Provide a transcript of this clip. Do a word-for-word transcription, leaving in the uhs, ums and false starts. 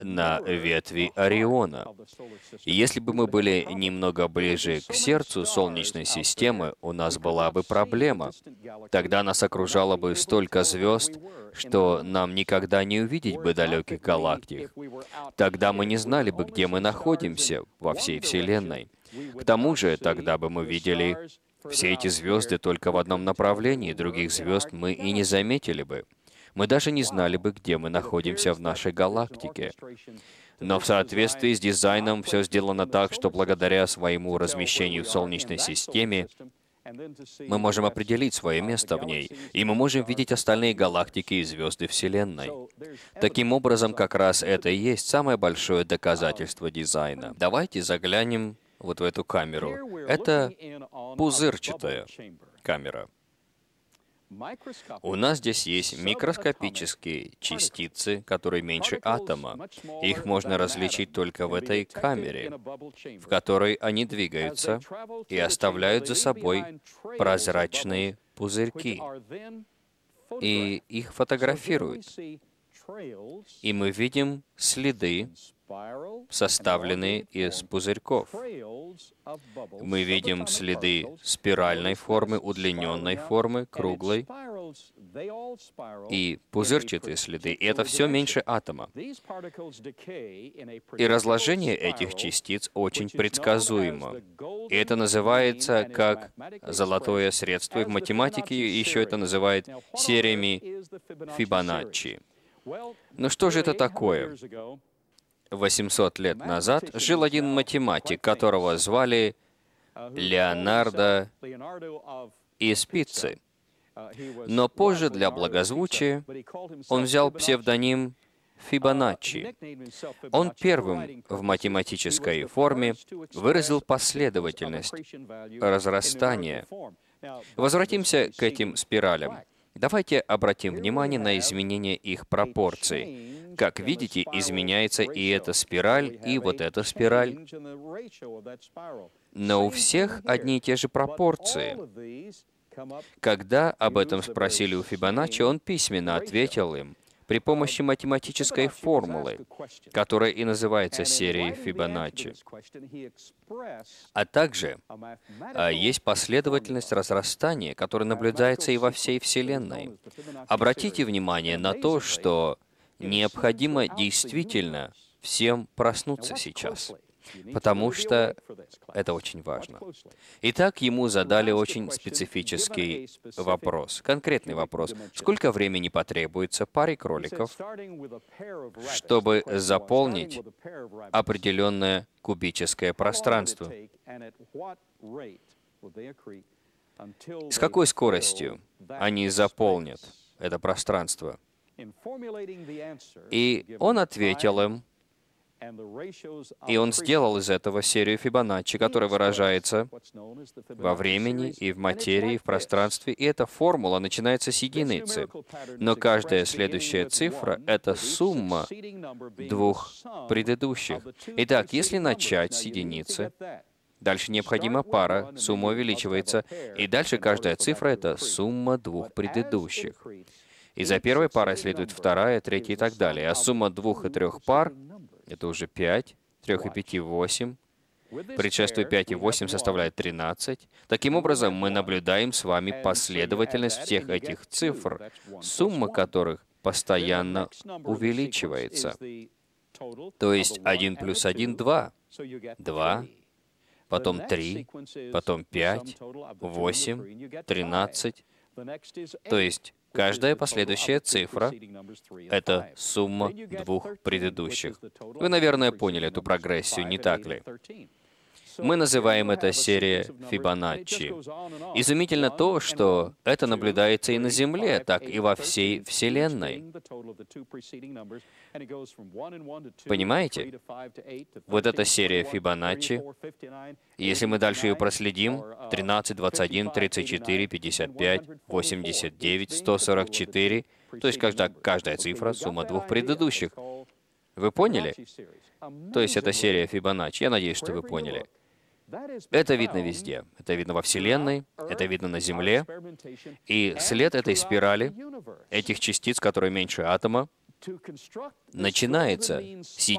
на ветви Ориона. И если бы мы были немного ближе к сердцу Солнечной системы, у нас была бы проблема. Тогда нас окружало бы столько звезд, что нам никогда не увидеть бы далеких галактик. Тогда мы не знали бы, где мы находимся во всей Вселенной. К тому же, тогда бы мы видели все эти звезды только в одном направлении, других звезд мы и не заметили бы. Мы даже не знали бы, где мы находимся в нашей галактике. Но в соответствии с дизайном все сделано так, что благодаря своему размещению в Солнечной системе мы можем определить свое место в ней, и мы можем видеть остальные галактики и звезды Вселенной. Таким образом, как раз это и есть самое большое доказательство дизайна. Давайте заглянем вот в эту камеру. Это пузырчатая камера. У нас здесь есть микроскопические частицы, которые меньше атома. Их можно различить только в этой камере, в которой они двигаются и оставляют за собой прозрачные пузырьки. И их фотографируют. И мы видим следы, составленные из пузырьков. Мы видим следы спиральной формы, удлиненной формы, круглой и пузырчатые следы. И это все меньше атома. И разложение этих частиц очень предсказуемо. И это называется как золотое средство. И в математике еще это называют сериями Фибоначчи. Ну что же это такое? восемьсот лет назад жил один математик, которого звали Леонардо из Пиццы. Но позже для благозвучия он взял псевдоним Фибоначчи. Он первым в математической форме выразил последовательность разрастания. Возвратимся к этим спиралям. Давайте обратим внимание на изменение их пропорций. Как видите, изменяется и эта спираль, и вот эта спираль. Но у всех одни и те же пропорции. Когда об этом спросили у Фибоначчи, он письменно ответил им при помощи математической формулы, которая и называется серией Фибоначчи. А также а, есть последовательность разрастания, которая наблюдается и во всей Вселенной. Обратите внимание на то, что необходимо действительно всем проснуться сейчас, потому что это очень важно. Итак, ему задали очень специфический вопрос, конкретный вопрос. Сколько времени потребуется паре кроликов, чтобы заполнить определенное кубическое пространство? С какой скоростью они заполнят это пространство? И он ответил им, и он сделал из этого серию Фибоначчи, которая выражается во времени и в материи, и в пространстве, и эта формула начинается с единицы. Но каждая следующая цифра — это сумма двух предыдущих. Итак, если начать с единицы, дальше необходима пара, сумма увеличивается, и дальше каждая цифра — это сумма двух предыдущих. И за первой парой следует вторая, третья и так далее. А сумма двух и трех пар — это уже пять, трех и пяти — восемь. Предшествует пять и восемь составляет тринадцать. Таким образом, мы наблюдаем с вами последовательность всех этих цифр, сумма которых постоянно увеличивается. То есть один плюс один — два. два, потом три, потом пять, восемь, тринадцать. То есть каждая последующая цифра — это сумма двух предыдущих. Вы, наверное, поняли эту прогрессию, не так ли? Мы называем это серия Фибоначчи. Изумительно то, что это наблюдается и на Земле, так и во всей Вселенной. Понимаете? Вот эта серия Фибоначчи, если мы дальше ее проследим, тринадцать, двадцать один, тридцать четыре, пятьдесят пять, восемьдесят девять, сто сорок четыре, то есть каждая, каждая цифра — сумма двух предыдущих. Вы поняли? То есть это серия Фибоначчи. Я надеюсь, что вы поняли. Это видно везде. Это видно во Вселенной, это видно на Земле. И след этой спирали, этих частиц, которые меньше атома, начинается с